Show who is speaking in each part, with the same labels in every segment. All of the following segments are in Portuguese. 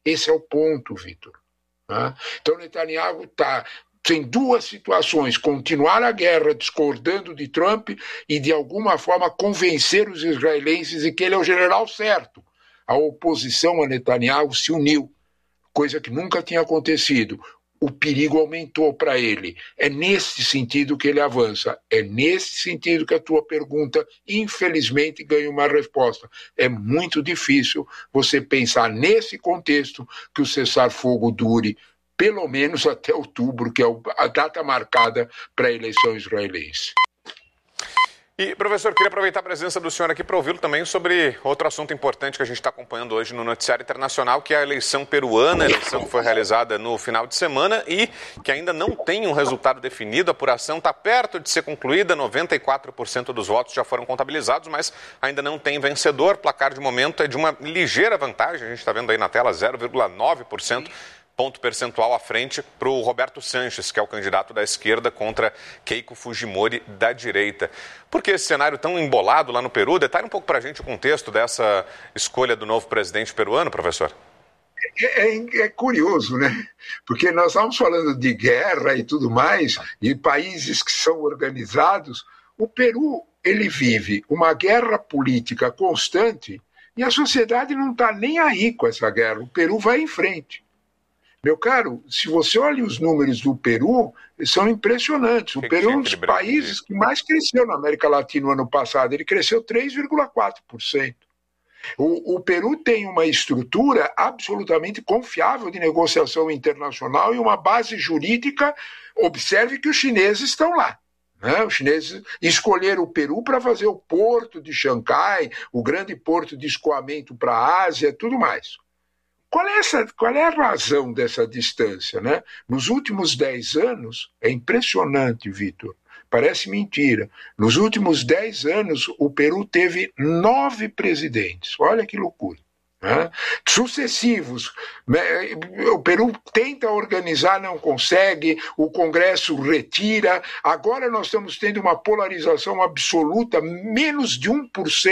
Speaker 1: Esse é o ponto, Vitor. Então, Netanyahu tem duas situações: continuar a guerra discordando de Trump e, de alguma forma, convencer os israelenses de que ele é o general certo. A oposição a Netanyahu se uniu, coisa que nunca tinha acontecido. O perigo aumentou para ele. É nesse sentido que ele avança. É nesse sentido que a tua pergunta, infelizmente, ganha uma resposta. É muito difícil você pensar nesse contexto que o cessar-fogo dure pelo menos até outubro, que é a data marcada para a eleição israelense.
Speaker 2: E, professor, queria aproveitar a presença do senhor aqui para ouvi-lo também sobre outro assunto importante que a gente está acompanhando hoje no noticiário internacional, que é a eleição peruana, a eleição que foi realizada no final de semana e que ainda não tem um resultado definido. A apuração está perto de ser concluída, 94% dos votos já foram contabilizados, mas ainda não tem vencedor. O placar de momento é de uma ligeira vantagem, a gente está vendo aí na tela, 0,9%. Ponto percentual à frente para o Roberto Sanches, que é o candidato da esquerda, contra Keiko Fujimori da direita. Por que esse cenário tão embolado lá no Peru? Detalhe um pouco para a gente o contexto dessa escolha do novo presidente peruano, professor.
Speaker 1: É curioso, né? Porque nós estamos falando de guerra e tudo mais, e países que são organizados. O Peru, ele vive uma guerra política constante e a sociedade não está nem aí com essa guerra. O Peru vai em frente. Meu caro, se você olha os números do Peru, são impressionantes. O Peru é um dos países que mais cresceu na América Latina no ano passado. Ele cresceu 3,4%. O Peru tem uma estrutura absolutamente confiável de negociação internacional e uma base jurídica. Observe que os chineses estão lá. Os chineses escolheram o Peru para fazer o porto de Xangai, o grande porto de escoamento para a Ásia e tudo mais. Qual é a razão dessa distância? Né? Nos últimos 10 anos, é impressionante, Vitor, parece mentira, nos últimos 10 anos o Peru teve 9 presidentes, olha que loucura. Né? Sucessivos, o Peru tenta organizar, não consegue, o Congresso retira, agora nós estamos tendo uma polarização absoluta, menos de 1%,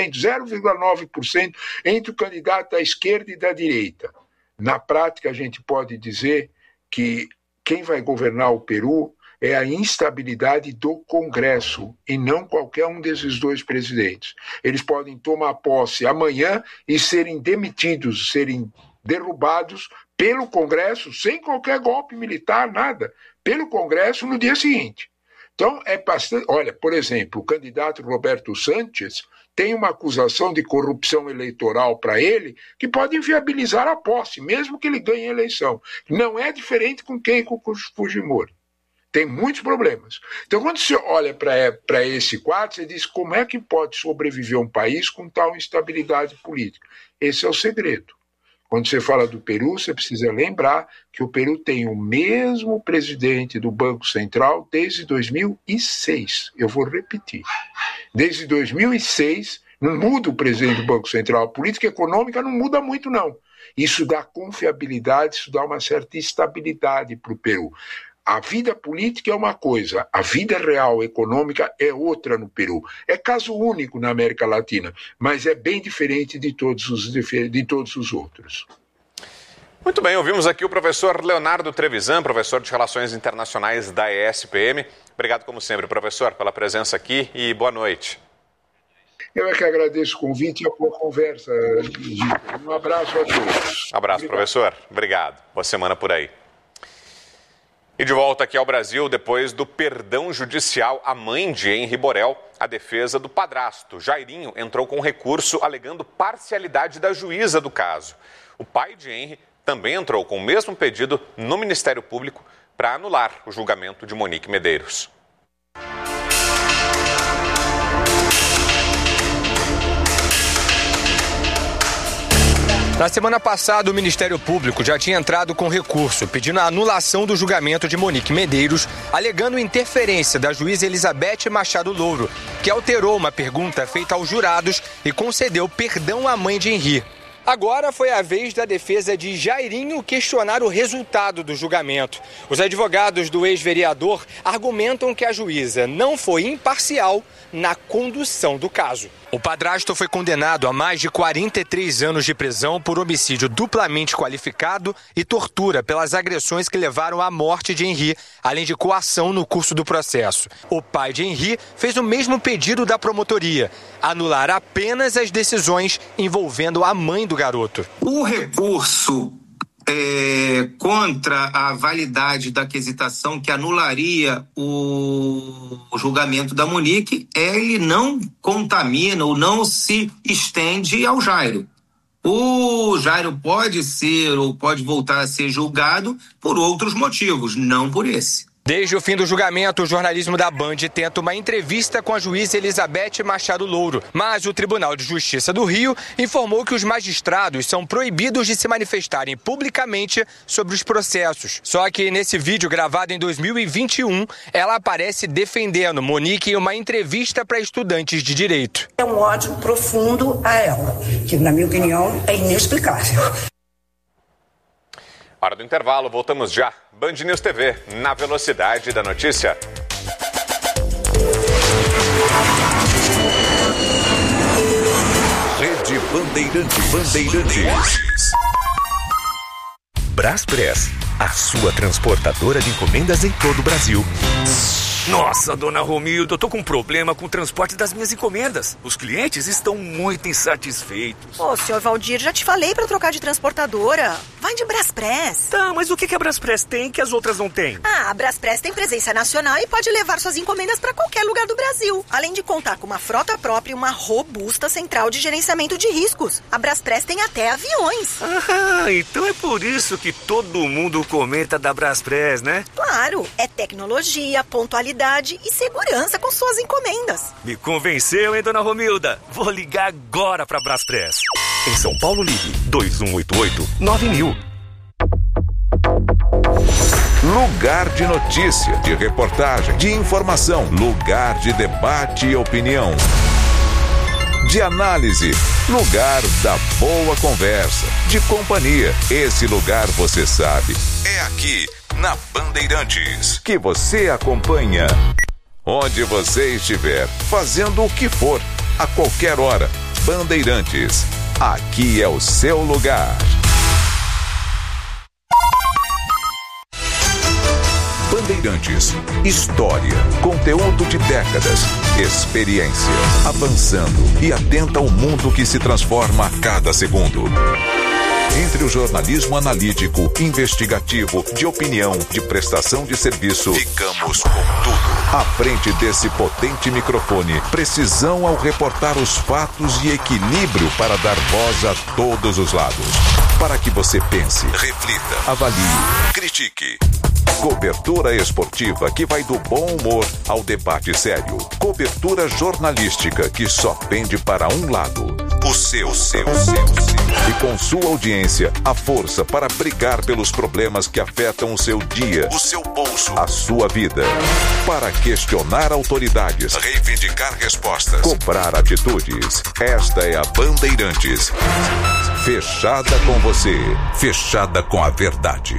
Speaker 1: 0,9% entre o candidato da esquerda e da direita. Na prática, a gente pode dizer que quem vai governar o Peru é a instabilidade do Congresso e não qualquer um desses dois presidentes. Eles podem tomar posse amanhã e serem demitidos, serem derrubados pelo Congresso, sem qualquer golpe militar, nada, pelo Congresso no dia seguinte. Então, é bastante. Olha, por exemplo, o candidato Roberto Sanches tem uma acusação de corrupção eleitoral para ele que pode inviabilizar a posse, mesmo que ele ganhe a eleição. Não é diferente com Keiko Fujimori. Tem muitos problemas. Então, quando você olha para esse quadro, você diz como é que pode sobreviver um país com tal instabilidade política. Esse é o segredo. Quando você fala do Peru, você precisa lembrar que o Peru tem o mesmo presidente do Banco Central desde 2006. Eu vou repetir. Desde 2006, não muda o presidente do Banco Central. A política econômica não muda muito, não. Isso dá confiabilidade, isso dá uma certa estabilidade para o Peru. A vida política é uma coisa, a vida real econômica é outra no Peru. É caso único na América Latina, mas é bem diferente de todos os outros.
Speaker 2: Muito bem, ouvimos aqui o professor Leonardo Trevisan, professor de Relações Internacionais da ESPM. Obrigado, como sempre, professor, pela presença aqui e boa noite.
Speaker 1: Eu é que agradeço o convite e a boa conversa. Um abraço a todos.
Speaker 2: Abraço, professor. Obrigado. Boa semana por aí. E de volta aqui ao Brasil, depois do perdão judicial à mãe de Henri Borel, a defesa do padrasto, Jairinho, entrou com recurso alegando parcialidade da juíza do caso. O pai de Henri também entrou com o mesmo pedido no Ministério Público para anular o julgamento de Monique Medeiros.
Speaker 3: Na semana passada, o Ministério Público já tinha entrado com recurso pedindo a anulação do julgamento de Monique Medeiros, alegando interferência da juíza Elizabeth Machado Louro, que alterou uma pergunta feita aos jurados e concedeu perdão à mãe de Henri. Agora foi a vez da defesa de Jairinho questionar o resultado do julgamento. Os advogados do ex-vereador argumentam que a juíza não foi imparcial na condução do caso. O padrasto foi condenado a mais de 43 anos de prisão por homicídio duplamente qualificado e tortura pelas agressões que levaram à morte de Henri, além de coação no curso do processo. O pai de Henri fez o mesmo pedido da promotoria, anular apenas as decisões envolvendo a mãe do garoto.
Speaker 4: O recurso contra a validade da quesitação que anularia o julgamento da Monique, ele não contamina ou não se estende ao Jairo. O Jairo pode ser ou pode voltar a ser julgado por outros motivos, não por esse.
Speaker 3: Desde o fim do julgamento, o jornalismo da Band tenta uma entrevista com a juíza Elizabeth Machado Louro, mas o Tribunal de Justiça do Rio informou que os magistrados são proibidos de se manifestarem publicamente sobre os processos. Só que nesse vídeo gravado em 2021, ela aparece defendendo Monique em uma entrevista para estudantes de direito.
Speaker 5: É um ódio profundo a ela, que na minha opinião é inexplicável.
Speaker 2: Hora do intervalo, voltamos já. Band News TV, na velocidade da notícia.
Speaker 6: Rede Bandeirantes. Braspress, a sua transportadora de encomendas em todo o Brasil.
Speaker 7: Nossa, dona Romilda, eu tô com um problema com o transporte das minhas encomendas. Os clientes estão muito insatisfeitos.
Speaker 8: Ô, senhor Valdir, já te falei pra trocar de transportadora. Vai de Braspress.
Speaker 7: Tá, mas o que a Braspress tem que as outras não têm?
Speaker 8: A Braspress tem presença nacional e pode levar suas encomendas pra qualquer lugar do Brasil. Além de contar com uma frota própria e uma robusta central de gerenciamento de riscos. A Braspress tem até aviões.
Speaker 7: Ah, então é por isso que todo mundo comenta da Braspress, né?
Speaker 8: Claro, é tecnologia, pontualidade e segurança com suas encomendas.
Speaker 7: Me convenceu, hein, dona Romilda? Vou ligar agora pra Braspress.
Speaker 6: Em São Paulo, ligue 2188-9000. Lugar de notícia, de reportagem, de informação. Lugar de debate e opinião. De análise. Lugar da boa conversa. De companhia. Esse lugar você sabe. É aqui, na Bandeirantes, que você acompanha. Onde você estiver, fazendo o que for, a qualquer hora. Bandeirantes. Aqui é o seu lugar. Bandeirantes. História, conteúdo de décadas, experiência, avançando e atenta ao mundo que se transforma a cada segundo. Entre o jornalismo analítico, investigativo, de opinião, de prestação de serviço, ficamos com tudo. À frente desse potente microfone, precisão ao reportar os fatos e equilíbrio para dar voz a todos os lados. Para que você pense, reflita, avalie, critique. Cobertura esportiva que vai do bom humor ao debate sério. Cobertura jornalística que só pende para um lado. O seu. E com sua audiência, a força para brigar pelos problemas que afetam o seu dia, o seu bolso, a sua vida. Para questionar autoridades, reivindicar respostas, cobrar atitudes. Esta é a Bandeirantes. Fechada com você, fechada com a verdade.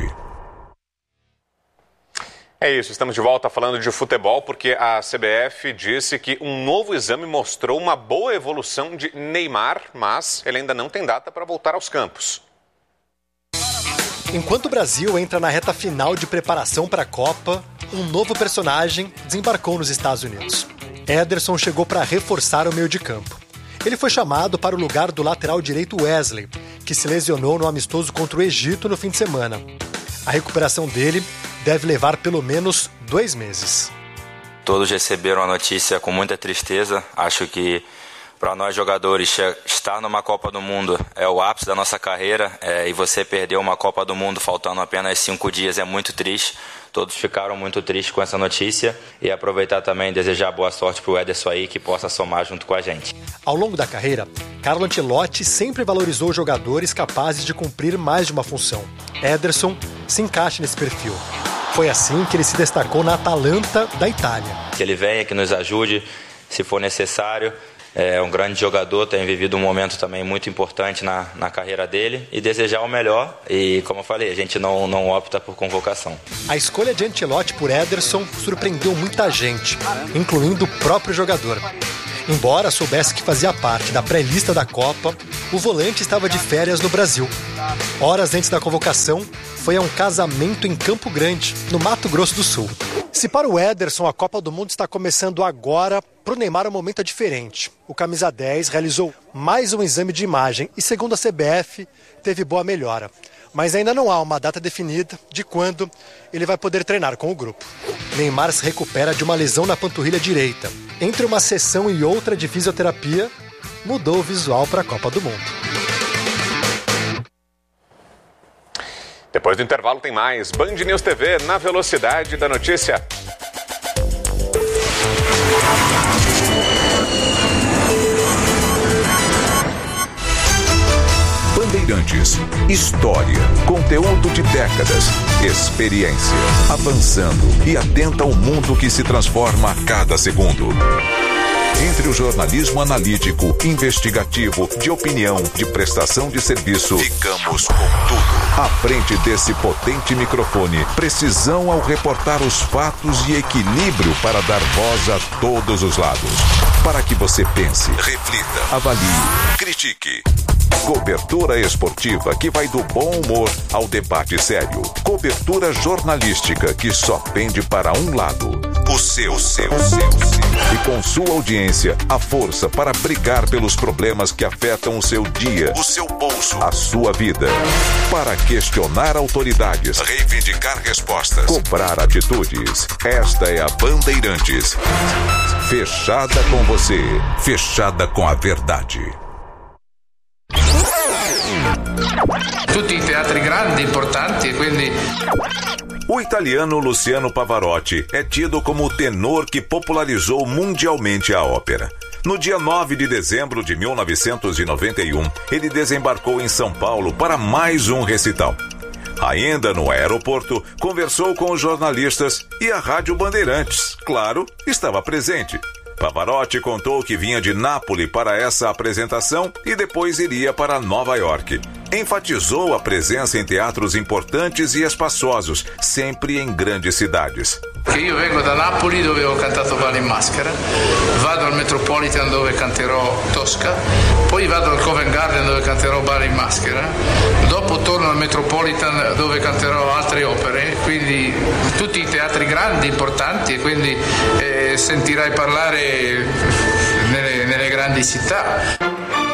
Speaker 2: É isso, estamos de volta falando de futebol porque a CBF disse que um novo exame mostrou uma boa evolução de Neymar, mas ele ainda não tem data para voltar aos campos.
Speaker 9: Enquanto o Brasil entra na reta final de preparação para a Copa, um novo personagem desembarcou nos Estados Unidos. Ederson chegou para reforçar o meio de campo. Ele foi chamado para o lugar do lateral direito Wesley, que se lesionou no amistoso contra o Egito no fim de semana. A recuperação dele deve levar pelo menos 2 meses.
Speaker 10: Todos receberam a notícia com muita tristeza. Acho que para nós jogadores estar numa Copa do Mundo é o ápice da nossa carreira, e você perder uma Copa do Mundo faltando apenas 5 dias é muito triste. Todos ficaram muito tristes com essa notícia e aproveitar também e desejar boa sorte para o Ederson aí, que possa somar junto com a gente.
Speaker 9: Ao longo da carreira, Carlo Ancelotti sempre valorizou jogadores capazes de cumprir mais de uma função. Ederson se encaixa nesse perfil. Foi assim que ele se destacou na Atalanta da Itália.
Speaker 10: Que ele venha, que nos ajude, se for necessário, é um grande jogador, tem vivido um momento também muito importante na carreira dele, e desejar o melhor. E como eu falei, a gente não opta por convocação.
Speaker 9: A escolha de Ancelotti por Ederson surpreendeu muita gente, incluindo o próprio jogador. Embora soubesse que fazia parte da pré-lista da Copa, o volante estava de férias no Brasil. Horas antes da convocação, foi a um casamento em Campo Grande, no Mato Grosso do Sul. Se para o Ederson a Copa do Mundo está começando agora, para o Neymar o momento é diferente. O camisa 10 realizou mais um exame de imagem e, segundo a CBF, teve boa melhora. Mas ainda não há uma data definida de quando ele vai poder treinar com o grupo. Neymar se recupera de uma lesão na panturrilha direita. Entre uma sessão e outra de fisioterapia, mudou o visual para a Copa do Mundo.
Speaker 2: Depois do intervalo tem mais Band News TV na velocidade da notícia.
Speaker 6: Bandeirantes, história, conteúdo de décadas, experiência, avançando e atenta ao mundo que se transforma a cada segundo. Entre o jornalismo analítico, investigativo, de opinião, de prestação de serviço, ficamos com tudo. À frente desse potente microfone, precisão ao reportar os fatos e equilíbrio para dar voz a todos os lados. Para que você pense, reflita, avalie, critique. Cobertura esportiva que vai do bom humor ao debate sério. Cobertura jornalística que só pende para um lado. O seu. E com sua audiência, a força para brigar pelos problemas que afetam o seu dia, o seu bolso, a sua vida. Para questionar autoridades, reivindicar respostas, cobrar atitudes. Esta é a Bandeirantes. Fechada com você, fechada com a verdade.
Speaker 11: Tutti i teatri grandi, importanti, quindi...
Speaker 6: O italiano Luciano Pavarotti é tido como o tenor que popularizou mundialmente a ópera. No dia 9 de dezembro de 1991, ele desembarcou em São Paulo para mais um recital. Ainda no aeroporto, conversou com os jornalistas e a Rádio Bandeirantes, claro, estava presente. Pavarotti contou que vinha de Nápoles para essa apresentação e depois iria para Nova York. Enfatizou a presença em teatros importantes e espaçosos, sempre em grandes cidades.
Speaker 11: Io vengo da Napoli dove ho cantato Ballo in Maschera, vado al Metropolitan dove canterò Tosca, poi vado al Covent Garden dove canterò Ballo in Maschera, dopo torno al Metropolitan dove canterò altre opere, quindi tutti i teatri grandi, importanti, e quindi sentirai parlare nelle grandi città.